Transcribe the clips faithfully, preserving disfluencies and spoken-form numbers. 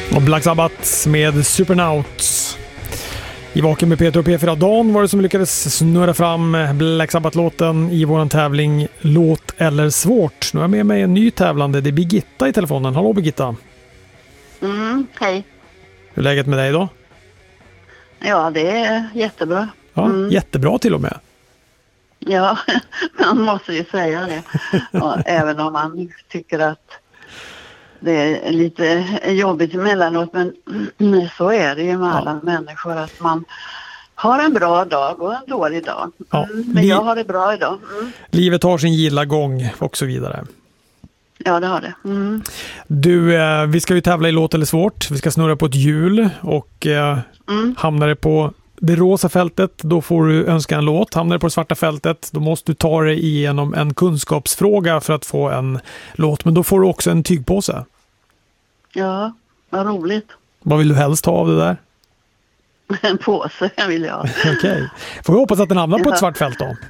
Och Black Sabbath med Supernauts. I Vaken med Peter och P fyra Dan var det som lyckades snurra fram Black Sabbath-låten i våran tävling Låt eller svårt. Nu är jag med mig en ny tävlande. Det är Birgitta i telefonen. Hallå Birgitta. Mm, hej. Hur är läget med dig då? Ja, det är jättebra. Ja, mm. Jättebra till och med. Ja, man måste ju säga det. Ja, även om man tycker att det är lite jobbigt emellanåt, men så är det ju med alla ja. människor, att man har en bra dag och en dålig dag. Ja, mm, men jag har det bra idag. Mm. Livet har sin gilla gång och så vidare. Ja, det har det. Mm. Du, eh, vi ska ju tävla i Låt eller svårt. Vi ska snurra på ett hjul och eh, mm. hamnar det på det rosa fältet, då får du önska en låt. Hamnar det på det svarta fältet, då måste du ta dig igenom en kunskapsfråga för att få en låt. Men då får du också en tygpåse. Ja, vad roligt. Vad vill du helst ha av det där? En påse vill jag. Okej. Okay. Får vi hoppas att den hamnar på ett svart fält då.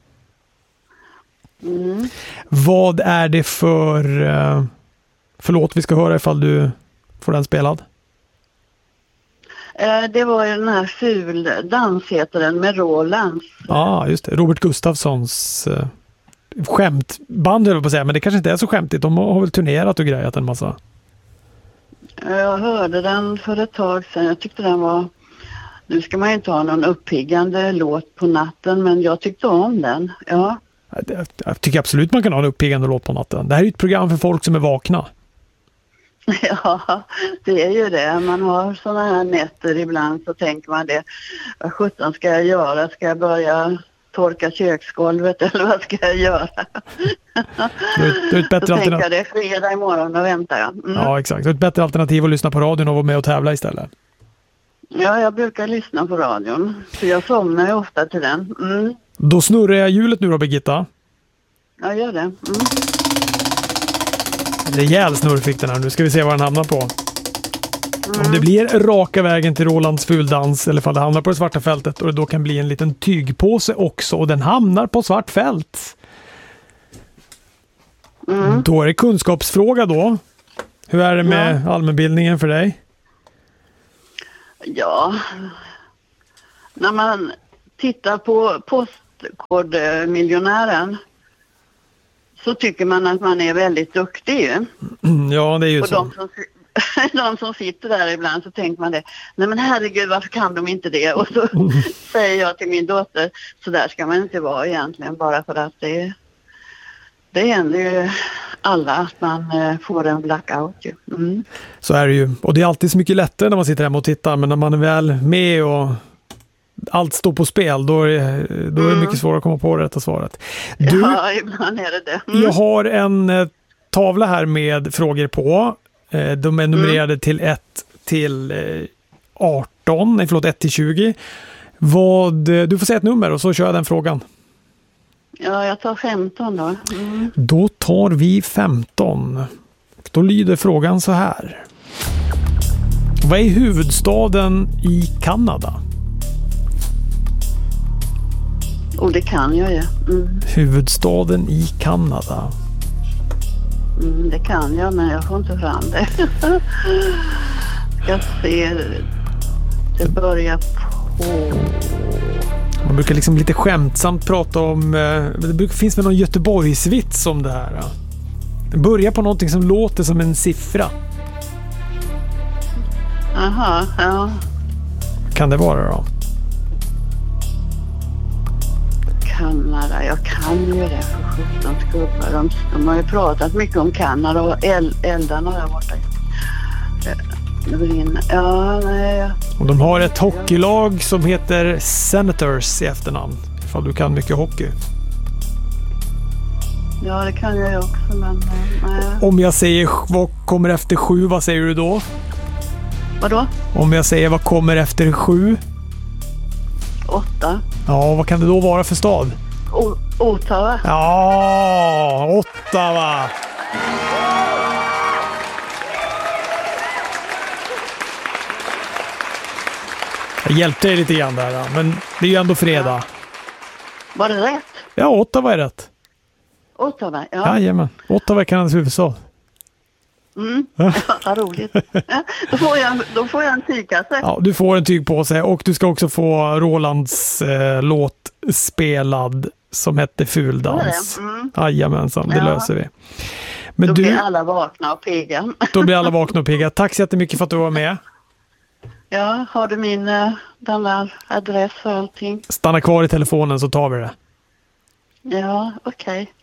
Mm. Vad är det för, för låt vi ska höra ifall du får den spelad? Det var ju den här Ful dans heter den med Rolands. Ja, ah, just det. Robert Gustafssons uh, skämtband höll jag på att säga, men det kanske inte är så skämtigt. De har väl turnerat och grejat en massa. Jag hörde den för ett tag sedan. Jag tyckte den var... Nu ska man ju inte ha någon uppiggande låt på natten, men jag tyckte om den. Ja. Jag, jag tycker absolut man kan ha en uppiggande låt på natten. Det här är ju ett program för folk som är vakna. Ja, det är ju det. Man har sådana här nätter ibland, så tänker man det. Vad sjutton ska jag göra? Ska jag börja torka köksgolvet eller vad ska jag göra? Det är, det är ett bättre så alternativ. tänker jag det är fredag imorgon och väntar jag. Mm. Ja, exakt. Det är ett bättre alternativ att lyssna på radion och vara med och tävla istället. Ja, jag brukar lyssna på radion. Så jag somnar ju ofta till den. Mm. Då snurrar jag hjulet nu då, Birgitta. Ja, gör det. Mm. Rejäl snurr fick den här. Nu ska vi se vad den hamnar på. Mm. Om det blir raka vägen till Rolands fuldans eller om det hamnar på det svarta fältet, och det då kan bli en liten tygpåse också, och den hamnar på svart fält. Mm. Då är det kunskapsfråga då. Hur är det med ja. allmänbildningen för dig? Ja, när man tittar på Postkodmiljonären så tycker man att man är väldigt duktig. Ja, det är ju och så. De som, de som sitter där ibland, så tänker man det. Nej men herregud, varför kan de inte det? Och så mm. säger jag till min dotter, så där ska man inte vara egentligen, bara för att det, det händer ju alla att man får en blackout. Ju. Mm. Så är det ju. Och det är alltid så mycket lättare när man sitter hemma och tittar, men när man är väl med och allt står på spel, då är det, då är det mycket svårare att komma på det rätta svaret. Du, ja, ibland är det det. Mm. Jag har en eh, tavla här med frågor på. Eh, de är numrerade mm. till ett till eh, arton, nej förlåt, ett till tjugo. Vad, du får säga ett nummer och så kör jag den frågan. Ja, jag tar femton då. Mm. Då tar vi femton. Då lyder frågan så här. Vad är huvudstaden i Kanada? Och det kan jag ju. Ja. Mm. Huvudstaden i Kanada. Mm, det kan jag, men jag får inte fram det. Ska se. Det börjar på... Man brukar liksom lite skämtsamt prata om... Det brukar, finns väl någon Göteborgsvits om det här. Det börjar på någonting som låter som en siffra. Aha, ja. Kan det vara då? Kanada, jag kan ju det för sjutton skubbar. De, de har ju pratat mycket om Kanada och el, eldarna där borta. Ja, nej. Och de har ett hockeylag som heter Senators i efternamn. Ifall du kan mycket hockey. Ja, det kan jag ju också, men nej. Om jag säger vad kommer efter sju, vad säger du då? Vadå? Om jag säger vad kommer efter sju? Åtta. Ja, vad kan det då vara för stad? O- Ottawa. Ja, Ottawa. Jag hjälpte dig lite grann där, men det är ju ändå fredag. Ja. Var det rätt? Ja, Ottawa är rätt. Ottawa, ja. Jajamän, Ottawa är Kanadas huvudstad. Mm. Ja, vad roligt. Ja, då, får jag, då får jag en tygkasse. Ja, du får en tygpåse och du ska också få Rolands eh, låt spelad som hette Fuldans. Mm. Jajamensan, det ja. löser vi. Men då du, blir alla vakna och pigga. Då blir alla vakna och pigga. Tack så jättemycket för att du var med. Ja, har du min den där adress och allting? Stanna kvar i telefonen så tar vi det. Ja, okej. Okay.